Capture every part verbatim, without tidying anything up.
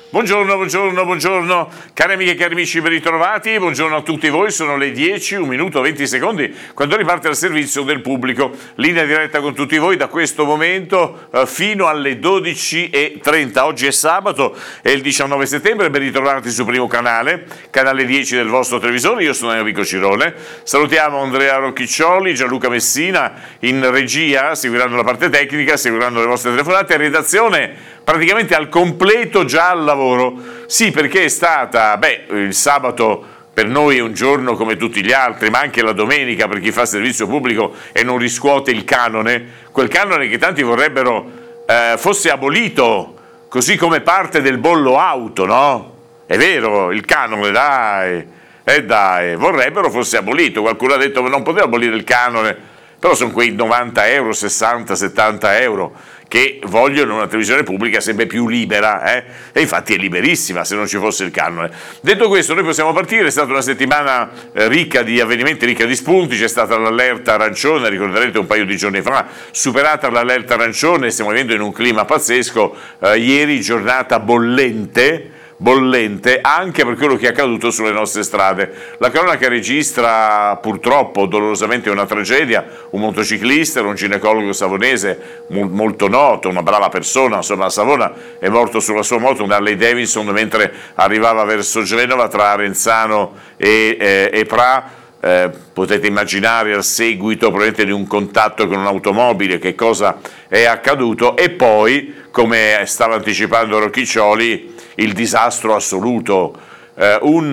Buongiorno, buongiorno, buongiorno, cari amiche e cari amici, ben ritrovati, buongiorno a tutti voi, sono le dieci, un minuto venti secondi, quando riparte il servizio del pubblico, linea diretta con tutti voi da questo momento eh, fino alle dodici e trenta, oggi è sabato, è il diciannove settembre, ben ritrovati sul primo canale, canale dieci del vostro televisore, io sono Enrico Cirone, salutiamo Andrea Rocchiccioli, Gianluca Messina in regia, seguiranno la parte tecnica, seguiranno le vostre telefonate, redazione praticamente al completo già al lavoro, sì, perché è stata, beh, il sabato per noi è un giorno come tutti gli altri, ma anche la domenica per chi fa servizio pubblico e non riscuote il canone, quel canone che tanti vorrebbero eh, fosse abolito, così come parte del bollo auto, no? È vero, il canone, dai, eh dai, vorrebbero fosse abolito, qualcuno ha detto che non poteva abolire il canone, però sono quei novanta euro, sessanta, settanta euro, che vogliono una televisione pubblica sempre più libera, eh? E infatti è liberissima se non ci fosse il canone. Detto questo, noi possiamo partire, è stata una settimana eh, ricca di avvenimenti, ricca di spunti, c'è stata l'allerta arancione, ricorderete un paio di giorni fa, superata l'allerta arancione, stiamo vivendo in un clima pazzesco, eh, ieri giornata bollente, bollente anche per quello che è accaduto sulle nostre strade. La cronaca registra purtroppo dolorosamente una tragedia, un motociclista, un ginecologo savonese molto noto, una brava persona, insomma a Savona, è morto sulla sua moto, una Harley Davidson, mentre arrivava verso Genova tra Arenzano e, eh, e Pra. Eh, potete immaginare al seguito probabilmente di un contatto con un'automobile che cosa è accaduto, e poi, come stava anticipando Rocchiccioli, il disastro assoluto, eh, un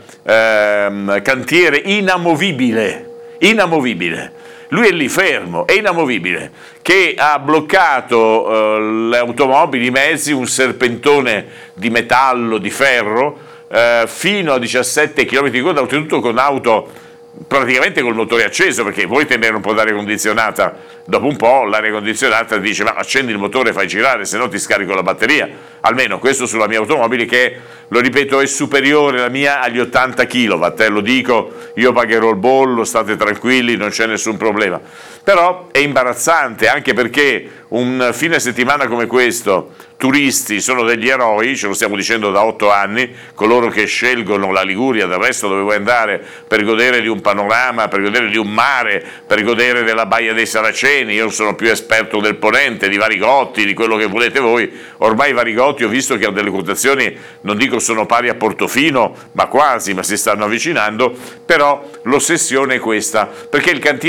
eh, cantiere inamovibile, inamovibile, lui è lì fermo, è inamovibile, che ha bloccato eh, le automobili, i mezzi, un serpentone di metallo, di ferro, eh, fino a diciassette chilometri di coda, oltretutto con auto praticamente col motore acceso, perché vuoi tenere un po' d'aria condizionata, dopo un po' l'aria condizionata dice ma accendi il motore e fai girare, se no ti scarico la batteria, almeno questo sulla mia automobile che, lo ripeto, è superiore la mia agli ottanta chilowatt, eh, lo dico, io pagherò il bollo, state tranquilli, non c'è nessun problema, però è imbarazzante anche perché un fine settimana come questo, turisti sono degli eroi, ce lo stiamo dicendo da otto anni, coloro che scelgono la Liguria, del resto dove vuoi andare per godere di un panorama, per godere di un mare, per godere della Baia dei Saraceni, io sono più esperto del Ponente, di Varigotti, di quello che volete voi, ormai Varigotti ho visto che ha delle quotazioni, non dico sono pari a Portofino, ma quasi, ma si stanno avvicinando, però l'ossessione è questa, perché il cantiere